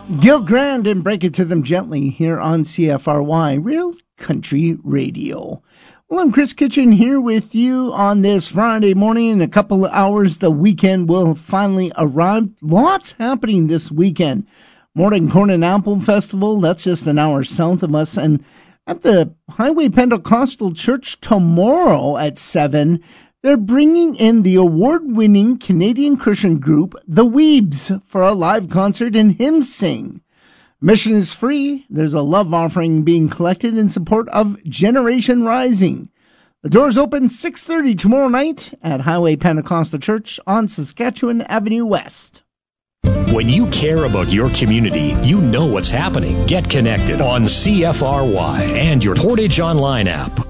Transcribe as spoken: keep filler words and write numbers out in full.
Gil Grand and Break It to Them Gently here on C F R Y, Real Country Radio. Well, I'm Chris Kitchen here with you on this Friday morning. In a couple of hours, the weekend will finally arrive. Lots happening this weekend. Morning Corn and Apple Festival, that's just an hour south of us. And at the Highway Pentecostal Church tomorrow at seven, they're bringing in the award-winning Canadian Christian group, The Weebs, for a live concert and hymn sing. Mission is free. There's a love offering being collected in support of Generation Rising. The doors open six thirty tomorrow night at Highway Pentecostal Church on Saskatchewan Avenue West. When you care about your community, you know what's happening. Get connected on C F R Y and your Portage Online app.